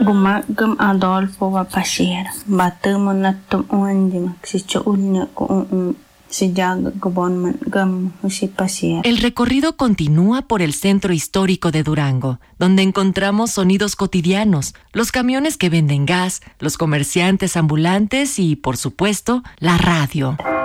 Gumagam Adolfo va pasir. Batemo natum uandim. Xicho ulnya ko si jag gobonman gam si pasir. El recorrido continúa por el centro histórico de Durango, donde encontramos sonidos cotidianos, los camiones que venden gas, los comerciantes ambulantes y, por supuesto, la radio.